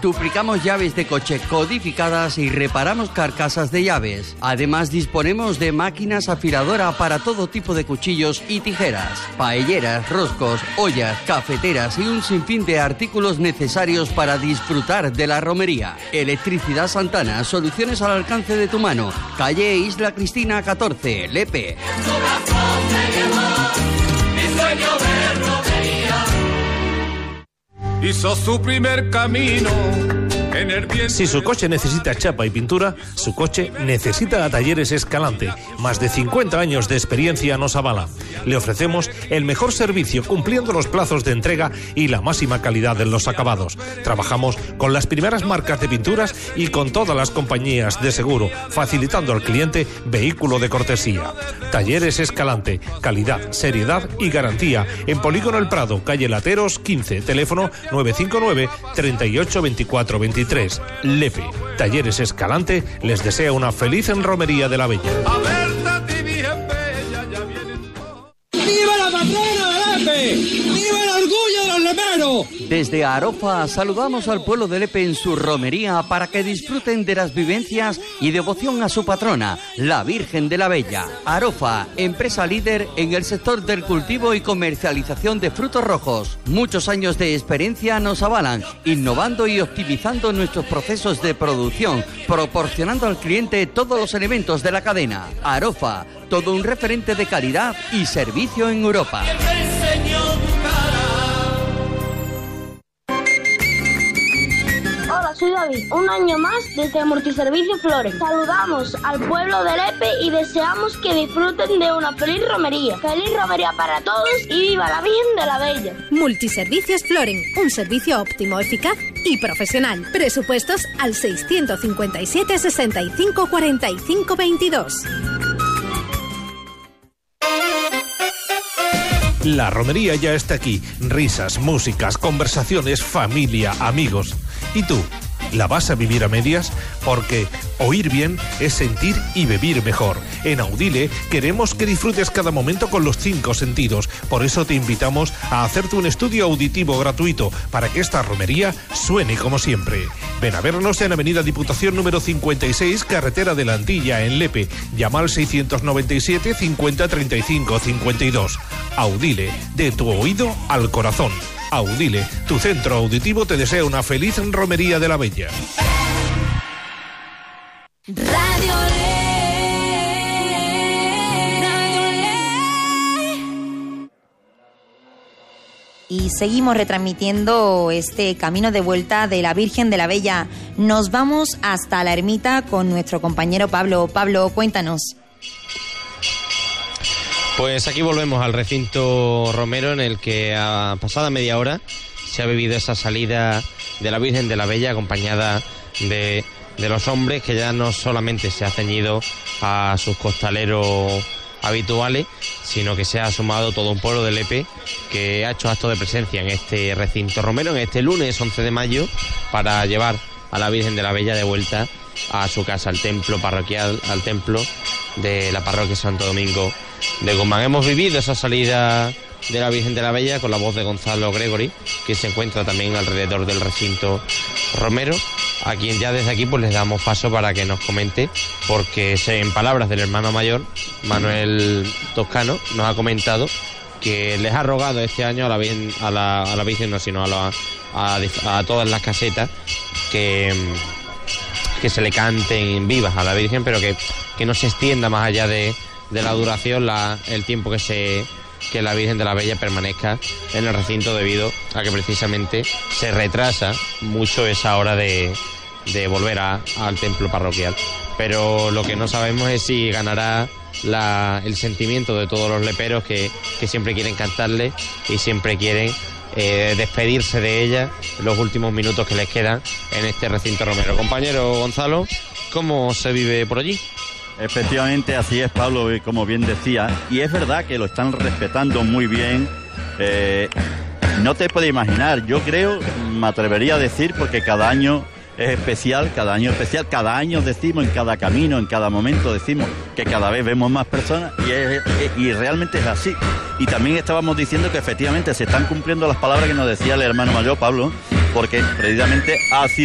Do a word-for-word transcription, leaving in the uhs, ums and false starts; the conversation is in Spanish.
Duplicamos llaves de coche codificadas y reparamos carcasas de llaves. Además, disponemos de máquinas afiladora para todo tipo de cuchillos y tijeras, paelleras, roscos, ollas, cafeteras y un sinfín de artículos necesarios para disfrutar de la romería. Electricidad Santana, soluciones al alcance de tu mano. Calle Isla Cristina catorce, Lepe. Hizo su primer camino en el viento. Si su coche necesita chapa y pintura, su coche necesita a Talleres Escalante. Más de cincuenta años de experiencia nos avala. Le ofrecemos el mejor servicio cumpliendo los plazos de entrega y la máxima calidad de los acabados. Trabajamos con las primeras marcas de pinturas y con todas las compañías de seguro, facilitando al cliente vehículo de cortesía. Talleres Escalante, calidad, seriedad y garantía. En Polígono El Prado, calle Lateros quince, teléfono nueve cinco nueve, treinta y ocho, veinticuatro, veintitrés. Lepe, Talleres Escalante les desea una feliz romería de la Bella. ¡Viva la patrona de Lepe! ¡Viva el orgullo de los leperos! Desde Arofa saludamos al pueblo de Lepe en su romería para que disfruten de las vivencias y devoción a su patrona, la Virgen de la Bella. Arofa, empresa líder en el sector del cultivo y comercialización de frutos rojos. Muchos años de experiencia nos avalan, innovando y optimizando nuestros procesos de producción, proporcionando al cliente todos los elementos de la cadena. Arofa, todo un referente de calidad y servicio en Europa. Hola, soy David. Un año más desde Multiservicio Flores. Saludamos al pueblo de Lepe y deseamos que disfruten de una feliz romería. Feliz romería para todos y viva la Virgen de la Bella. Multiservicios Floren, un servicio óptimo, eficaz y profesional. Presupuestos al seiscientos cincuenta y siete, sesenta y cinco, cuarenta y cinco, veintidós. La romería ya está aquí. Risas, músicas, conversaciones, familia, amigos. ¿Y tú? ¿La vas a vivir a medias? Porque oír bien es sentir y vivir mejor. En Audile queremos que disfrutes cada momento con los cinco sentidos. Por eso te invitamos a hacerte un estudio auditivo gratuito para que esta romería suene como siempre. Ven a vernos en Avenida Diputación número cincuenta y seis, Carretera de la Antilla, en Lepe. Llama al seiscientos noventa y siete, cincuenta, treinta y cinco, cincuenta y dos. Audile, de tu oído al corazón. Audile, tu centro auditivo te desea una feliz romería de la Bella. Radio Y seguimos retransmitiendo este camino de vuelta de la Virgen de la Bella. Nos vamos hasta la ermita con nuestro compañero Pablo. Pablo, cuéntanos. Pues aquí volvemos al recinto romero, en el que a pasada media hora se ha vivido esa salida de la Virgen de la Bella, acompañada de, de los hombres, que ya no solamente se ha ceñido a sus costaleros habituales, sino que se ha sumado todo un pueblo de Lepe que ha hecho acto de presencia en este recinto romero, en este lunes once de mayo, para llevar a la Virgen de la Bella de vuelta a su casa, al templo parroquial, al templo de la parroquia Santo Domingo de Guzmán. Hemos vivido esa salida de la Virgen de la Bella con la voz de Gonzalo Gregory, que se encuentra también alrededor del recinto romero, a quien ya desde aquí pues les damos paso para que nos comente, porque en palabras del hermano mayor, Manuel Toscano, nos ha comentado que les ha rogado este año a la Virgen, a la, a la Virgen no, sino a, la, a, a todas las casetas, que, que se le canten vivas a la Virgen, pero que, que no se extienda más allá de, de la duración, la, el tiempo que se que la Virgen de la Bella permanezca en el recinto, debido a que precisamente se retrasa mucho esa hora de, de volver a, al templo parroquial. Pero lo que no sabemos es si ganará la, el sentimiento de todos los leperos que, que siempre quieren cantarle y siempre quieren eh, despedirse de ella en los últimos minutos que les quedan en este recinto romero. Compañero Gonzalo, ¿cómo se vive por allí? Efectivamente, así es, Pablo, como bien decía, y es verdad que lo están respetando muy bien. Eh, no te puedes imaginar, yo creo, me atrevería a decir, porque cada año es especial, cada año es especial, cada año decimos, en cada camino, en cada momento decimos que cada vez vemos más personas, y, es, y realmente es así. Y también estábamos diciendo que efectivamente se están cumpliendo las palabras que nos decía el hermano mayor, Pablo, porque precisamente ha sido